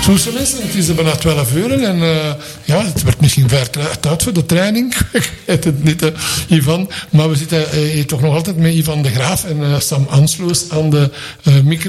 mensen, het is bijna 12 uur en het wordt misschien ver tijd voor de training. Ik weet het niet, Ivan. Maar we zitten hier toch nog altijd met Ivan de Graaf en Sam Ansloos aan de micro.